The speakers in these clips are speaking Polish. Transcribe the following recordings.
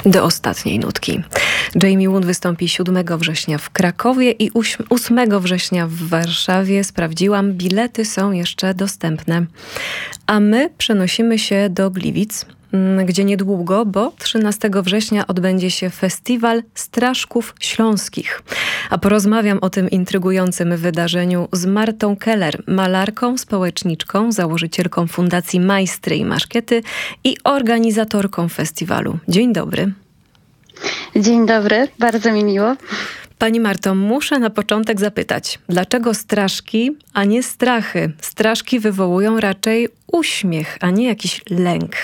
Do ostatniej nutki. Jamie Woon wystąpi 7 września w Krakowie i 8 września w Warszawie. Sprawdziłam, bilety są jeszcze dostępne. A my przenosimy się do Gliwic, gdzie niedługo, bo 13 września odbędzie się Festiwal Straszków Śląskich. A porozmawiam o tym intrygującym wydarzeniu z Martą Keller, malarką, społeczniczką, założycielką Fundacji Majstry i Maszkiety i organizatorką festiwalu. Dzień dobry. Dzień dobry, bardzo mi miło. Pani Marto, muszę na początek zapytać, dlaczego straszki, a nie strachy? Straszki wywołują raczej uśmiech, a nie jakiś lęk.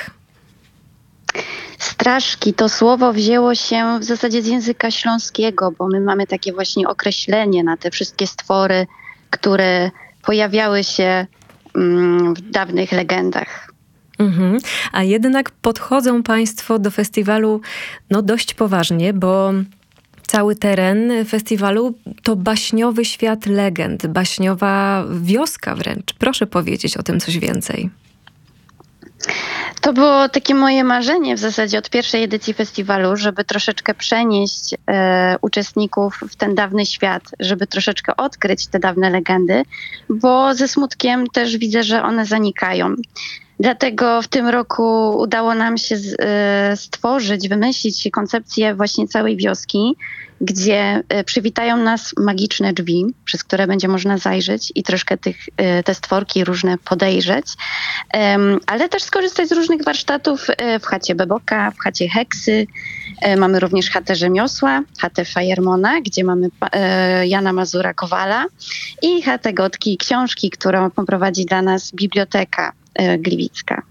Straszki to słowo wzięło się w zasadzie z języka śląskiego, bo my mamy takie właśnie określenie na te wszystkie stwory, które pojawiały się w dawnych legendach. A jednak podchodzą Państwo do festiwalu dość poważnie, bo cały teren festiwalu to baśniowy świat legend, baśniowa wioska wręcz. Proszę powiedzieć o tym coś więcej. To było takie moje marzenie w zasadzie od pierwszej edycji festiwalu, żeby troszeczkę przenieść uczestników w ten dawny świat, żeby troszeczkę odkryć te dawne legendy, bo ze smutkiem też widzę, że one zanikają. Dlatego w tym roku udało nam się wymyślić koncepcję właśnie całej wioski, gdzie przywitają nas magiczne drzwi, przez które będzie można zajrzeć i troszkę te stworki różne podejrzeć, ale też skorzystać z różnych warsztatów w chacie Beboka, w chacie Heksy. Mamy również chatę Rzemiosła, chatę Fajermona, gdzie mamy Jana Mazura-Kowala i chatę Gotki i Książki, którą poprowadzi dla nas biblioteka gliwicka.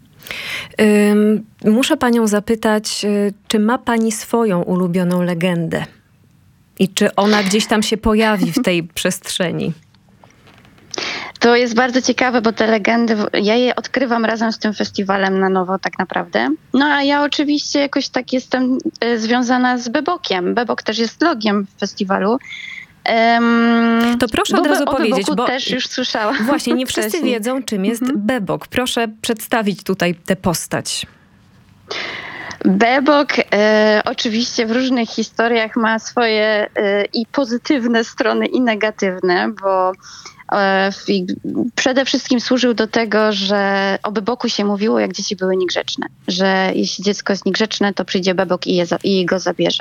Muszę panią zapytać, czy ma pani swoją ulubioną legendę? I czy ona gdzieś tam się pojawi w tej przestrzeni? To jest bardzo ciekawe, bo te legendy, ja je odkrywam razem z tym festiwalem na nowo tak naprawdę. No a ja oczywiście jakoś tak jestem związana z Bebokiem. Bebok też jest logiem festiwalu. To proszę od razu powiedzieć, bo też już słyszałam. Właśnie, nie wszyscy wiedzą, czym jest Bebok. Proszę przedstawić tutaj tę postać. Bebok oczywiście w różnych historiach ma swoje i pozytywne strony, i negatywne, bo przede wszystkim służył do tego, że o Beboku się mówiło, jak dzieci były niegrzeczne. Że jeśli dziecko jest niegrzeczne, to przyjdzie Bebok i go zabierze.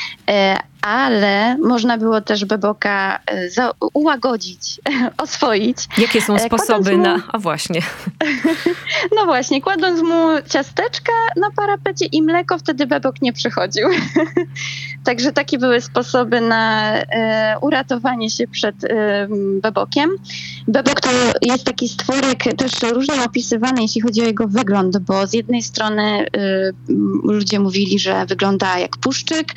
Ale można było też Beboka ułagodzić, oswoić. Jakie są sposoby na... A właśnie. No właśnie, kładąc mu ciasteczka na parapecie i mleko, wtedy Bebok nie przychodził. Także takie były sposoby na uratowanie się przed Bebokiem. Bebok to jest taki stworek też różnie opisywany, jeśli chodzi o jego wygląd, bo z jednej strony ludzie mówili, że wygląda jak puszczyk,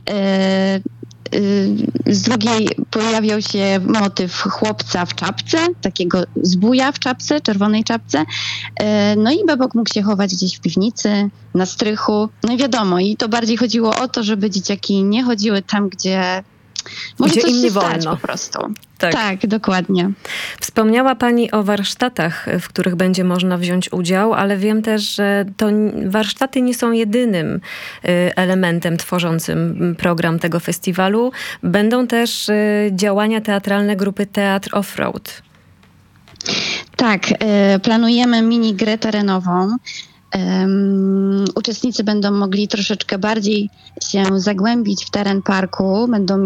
z drugiej pojawiał się motyw chłopca w czapce, takiego zbója w czapce, czerwonej czapce. No i Bebok mógł się chować gdzieś w piwnicy, na strychu. No i wiadomo, i to bardziej chodziło o to, żeby dzieciaki nie chodziły tam, gdzie może coś im nie się stać wolno. po prostu. Tak. Tak, dokładnie. Wspomniała pani o warsztatach, w których będzie można wziąć udział, ale wiem też, że to warsztaty nie są jedynym elementem tworzącym program tego festiwalu. Będą też działania teatralne grupy Teatr Offroad. Tak, planujemy mini grę terenową. Uczestnicy będą mogli troszeczkę bardziej się zagłębić w teren parku, będą